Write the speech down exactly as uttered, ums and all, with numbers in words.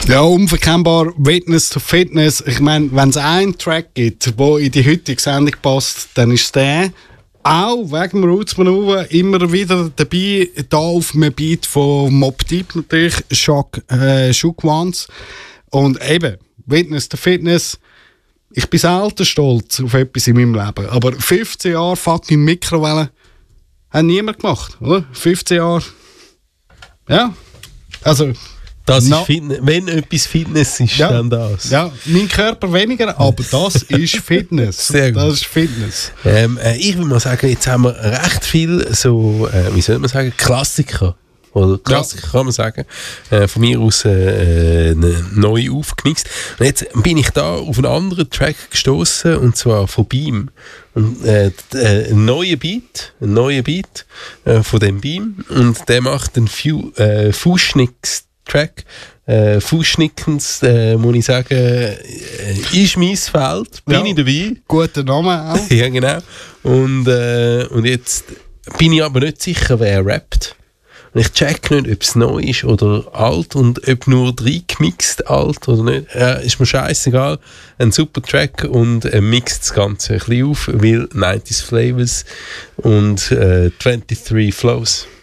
Ja, unverkennbar Witness to Fitness. Ich meine, wenn es einen Track gibt, der in die heutige Sendung passt, dann ist es der. Auch wegen dem Roots Maneuver immer wieder dabei, da auf einem Beat von Mobb Deep natürlich, Shock, äh, Shook Ones. Und eben, Witness to Fitness. Ich bin selten stolz auf etwas in meinem Leben, aber fünfzehn Jahre fucking Mikrowelle hat niemand gemacht, oder? fünfzehn Jahre. Ja, also... Das no. ist Fitness. Wenn etwas Fitness ist, ja, dann das. Ja, mein Körper weniger, aber das ist Fitness. Sehr gut. Das ist Fitness. Ähm, äh, ich würde mal sagen, jetzt haben wir recht viel so, äh, wie soll man sagen, Klassiker. Oder Klassiker ja. kann man sagen. Äh, von mir aus äh, äh, neu aufgemixt. Und jetzt bin ich da auf einen anderen Track gestoßen, und zwar von Beam. Und, äh, äh, ein neuer Beat, ein neuer Beat äh, von dem Beam. Und der macht einen Fu- äh, Fußschnicks Track. Äh, Fußschnickens, äh, muss ich sagen, äh, ist mein Feld, bin ja, ich dabei. Guter Name auch. Ja, genau. Und, äh, und jetzt bin ich aber nicht sicher, wer rappt. Und ich check nicht, ob es neu ist oder alt und ob nur reingemixt alt oder nicht. Äh, ist mir scheißegal. Ein super Track und er mixt das Ganze ein bisschen auf, weil neunziger Flavors und äh, dreiundzwanzig Flows.